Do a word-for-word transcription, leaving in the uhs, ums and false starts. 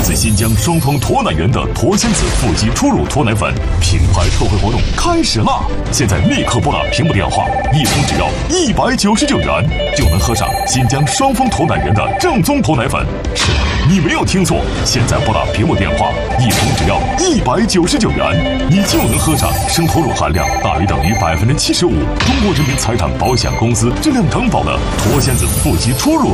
自新疆双峰脱奶源的脱纤子腹肌初乳脱奶粉品牌特惠活动开始啦！现在立刻拨打屏幕电话，一封只要一百九十九元，就能喝上新疆双峰脱奶源的正宗脱奶粉。是的，你没有听错，现在拨打屏幕电话，一封只要一百九十九元，你就能喝上生脱乳含量大于等于百分之七十五，中国人民财产保险公司质量承保的脱纤子腹肌初乳